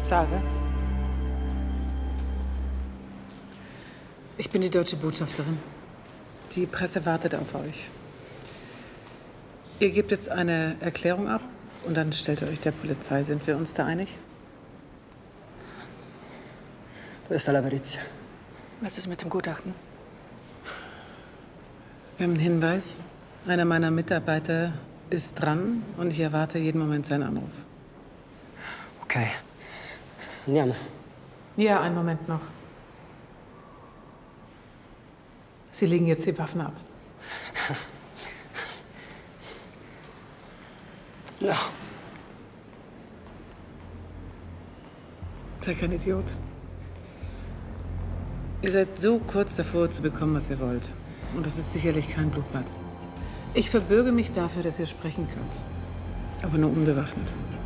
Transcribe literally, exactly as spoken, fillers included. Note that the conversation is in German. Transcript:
Sage. Ich bin die deutsche Botschafterin. Die Presse wartet auf euch. Ihr gebt jetzt eine Erklärung ab und dann stellt ihr euch der Polizei. Sind wir uns da einig? Dove sta la perizia? Was ist mit dem Gutachten? Wir haben einen Hinweis. Einer meiner Mitarbeiter ist dran und ich erwarte jeden Moment seinen Anruf. Okay. Andiamo. Ja, einen Moment noch. Sie legen jetzt die Waffen ab. No. Sei kein Idiot. Ihr seid so kurz davor, zu bekommen, was ihr wollt. Und das ist sicherlich kein Blutbad. Ich verbürge mich dafür, dass ihr sprechen könnt. Aber nur unbewaffnet.